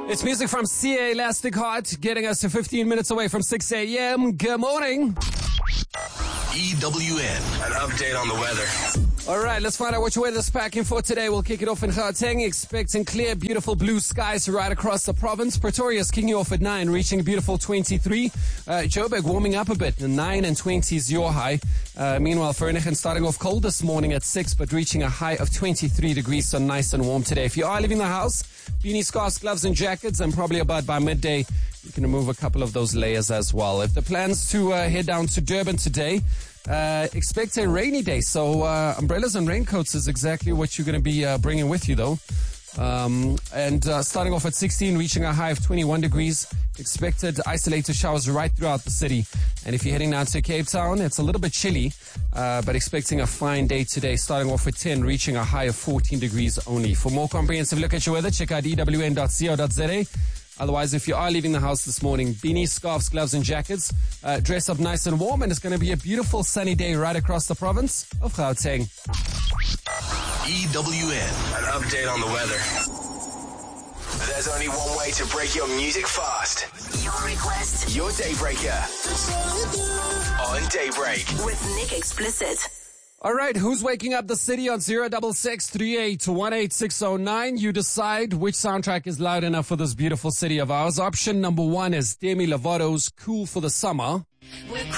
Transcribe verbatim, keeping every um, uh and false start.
It's music from C A Elastic Heart, getting us to fifteen minutes away from six a.m. Good morning. E W N, an update on the weather. All right, let's find out what your weather's packing for today. We'll kick it off in Gauteng, expecting clear, beautiful blue skies right across the province. Pretoria's kicking you off at nine, reaching a beautiful twenty-three. Uh, Joburg warming up a bit, nine and twenty is your high. Uh, meanwhile, Vereeniging starting off cold this morning at six, but reaching a high of twenty-three degrees, so nice and warm today. If you are leaving the house, beanie, scarves, gloves, and jackets, and probably about by midday, you can remove a couple of those layers as well. If the plans to uh, head down to Durban today, uh, expect a rainy day. So uh, umbrellas and raincoats is exactly what you're going to be uh, bringing with you, though. Um, and uh, starting off at sixteen, reaching a high of twenty-one degrees. Expected isolated showers right throughout the city. And if you're heading down to Cape Town, it's a little bit chilly, uh, but expecting a fine day today, starting off at ten, reaching a high of fourteen degrees only. For more comprehensive look at your weather, check out e w n dot co dot z a. Otherwise, if you are leaving the house this morning, beanies, scarves, gloves, and jackets, uh, dress up nice and warm, and it's going to be a beautiful sunny day right across the province of Gauteng. E W N, an update on the weather. There's only one way to break your music fast. Your request. Your Daybreaker. On Daybreak. With Nick Explicit. All right, who's waking up the city on zero six six three eight one eight six zero nine? You decide which soundtrack is loud enough for this beautiful city of ours. Option number one is Demi Lovato's Cool for the Summer.